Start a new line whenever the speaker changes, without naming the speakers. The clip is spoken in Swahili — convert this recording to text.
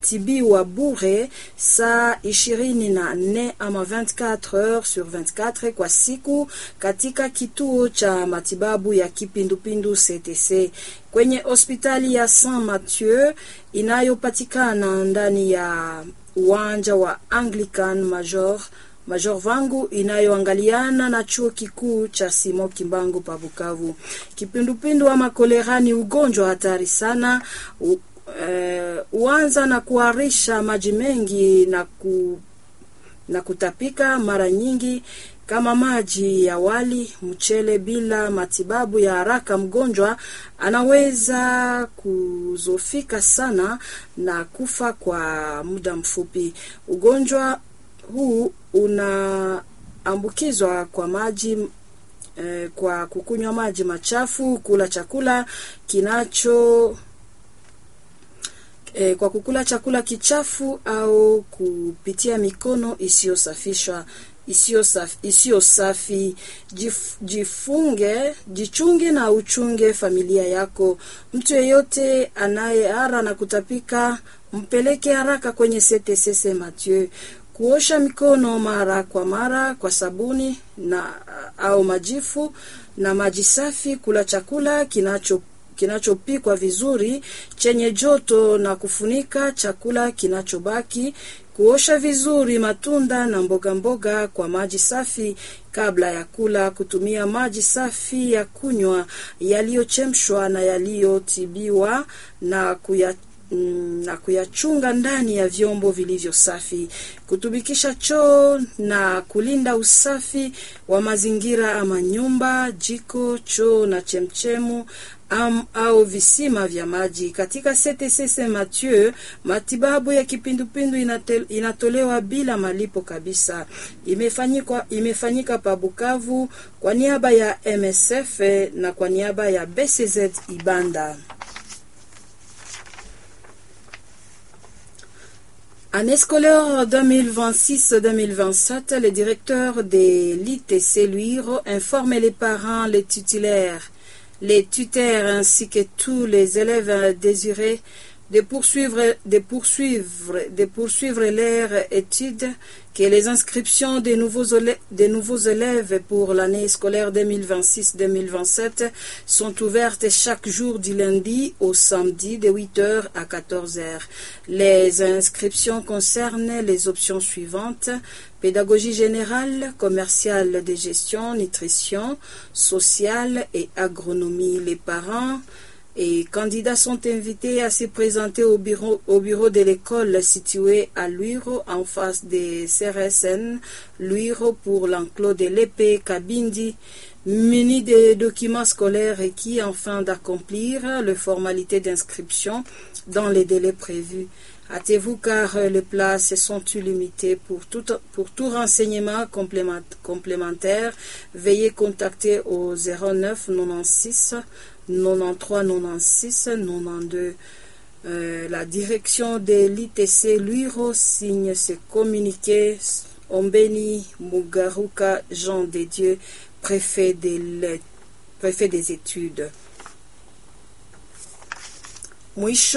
tibiwa bure saa 24 ama 24 heures sur 24 kwa siku katika kituo cha matibabu ya kipindupindu CTC kwenye hospitali ya Saint Mathieu inayopatikana ndani ya uwanja wa Anglican Major Vangu inayoangaliana na chuo kikuu cha Simon Kimbangu pa Bukavu. Kipindupindu ama kolera ni ugonjwa hatari sana. Uanza na kuharisha maji mengi na kutapika mara nyingi kama maji ya wali, mchele. Bila matibabu ya haraka mgonjwa anaweza kuzofika sana na kufa kwa muda mfupi. Ugonjwa huu unaambukizwa kwa maji kwa kukunywa maji machafu, kula chakula kichafu au kupitia mikono isiyo safi. Jichunge na uchunge familia yako. Mtu yeyote anayehara na kutapika mpeleke haraka kwenye CTC Saint Mathieu. Kuosha mikono mara kwa mara kwa sabuni au majifu na maji safi. Kula chakula kinachopikwa vizuri chenye joto na kufunika chakula kinachobaki. Kuosha vizuri matunda na mboga kwa maji safi kabla ya kula. Kutumia maji safi ya kunywa yaliyochemshwa na yaliyotibiwa na kuyachunga ndani ya vyombo vilivyo safi. Kutumikisha choo na kulinda usafi wa mazingira ama nyumba, jiko, choo na chemchemu au visima vya maji. Katika CTC Saint Mathieu, matibabu ya kipindupindu inatolewa bila malipo kabisa. Imefanyika pa Bukavu kwa niaba ya MSF na kwa niaba ya BCZ Ibanda. Année scolaire 2026-2027, le directeur de l'ITC Luiro informe les parents, les titulaires, les tuteurs ainsi que tous les élèves désirés de poursuivre leurs études que les inscriptions des nouveaux élèves pour l'année scolaire 2026-2027 sont ouvertes chaque jour du lundi au samedi de 8h à 14h. Les inscriptions concernent les options suivantes: pédagogie générale, commerciale de gestion, nutrition, sociale et agronomie. Les parents et candidats sont invités à se présenter au bureau de l'école situé à Luiro en face des CRSN Luiro pour l'enclos de l'épée Kabindi, muni des documents scolaires requis afin d'accomplir les formalités d'inscription dans les délais prévus. Hâtez-vous car les places sont illimitées. Pour tout renseignement complémentaire, veuillez contacter au 09 96 93 96 92. La direction de l'ITC Luiro signe ce communiqué. Ombeni Mugaruka Jean de Dieu, préfet des études.